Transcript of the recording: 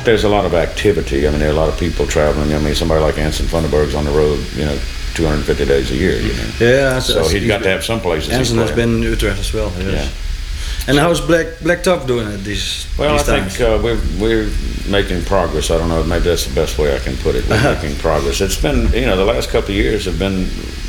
there's a lot of activity. I mean, there are a lot of people traveling. I mean, somebody like Anson Funderburg's on the road, 250 days a year. Yeah. So he's got to have some places. Anson has been in Utrecht as well. Yes. Yeah. And how's Black Top doing at these Well, these I times? think we're making progress. I don't know, maybe that's the best way I can put it. We're making progress. It's been, the last couple of years have been